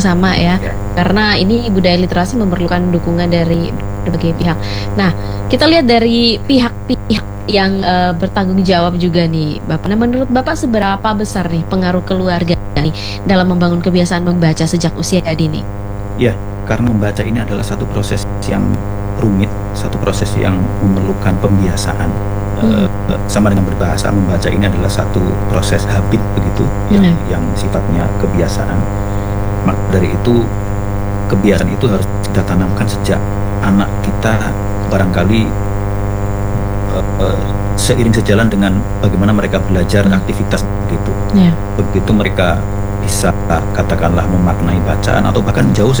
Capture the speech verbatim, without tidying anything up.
sama ya, Ya. karena ini budaya literasi memerlukan dukungan dari berbagai pihak. Nah, kita lihat dari pihak-pihak yang eh, bertanggung jawab juga nih, Bapak. Nah, menurut Bapak seberapa besar nih pengaruh keluarga nih dalam membangun kebiasaan membaca sejak usia dini? Ya, karena membaca ini adalah satu proses yang rumit, satu proses yang memerlukan pembiasaan. Hmm. Eh, sama dengan berbahasa, membaca ini adalah satu proses habit begitu, yang, Benar. yang sifatnya kebiasaan. Maka dari itu, kebiasaan itu harus kita tanamkan sejak anak kita barangkali eh, eh, seiring sejalan dengan bagaimana mereka belajar Hmm. aktivitas begitu. Ya. Begitu mereka bisa katakanlah memaknai bacaan atau bahkan jauh